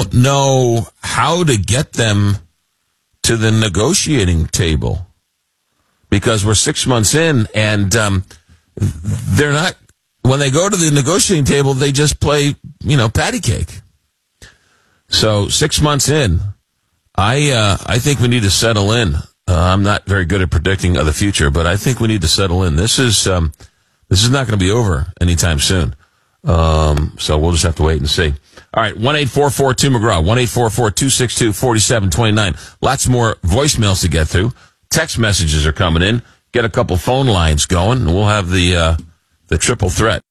don't know how to get them to the negotiating table because we're 6 months in and they're not, when they go to the negotiating table, they just play, patty cake. So 6 months in, I think we need to settle in. I'm not very good at predicting the future, but I think we need to settle in. This is not going to be over anytime soon. So we'll just have to wait and see. All right, 1-844-2-McGraw, 1-844-262-4729. Lots more voicemails to get through. Text messages are coming in. Get a couple phone lines going, and we'll have the triple threat.